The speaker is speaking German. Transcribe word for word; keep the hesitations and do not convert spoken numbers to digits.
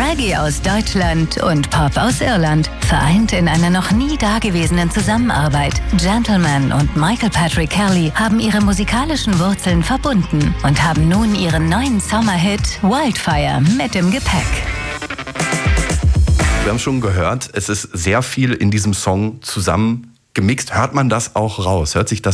Reggae aus Deutschland und Pop aus Irland, vereint in einer noch nie dagewesenen Zusammenarbeit. Gentleman und Michael Patrick Kelly haben ihre musikalischen Wurzeln verbunden und haben nun ihren neuen Sommerhit Wildfire mit im Gepäck. Wir haben schon gehört, es ist sehr viel in diesem Song zusammen gemixt. Hört man das auch raus? Hört sich das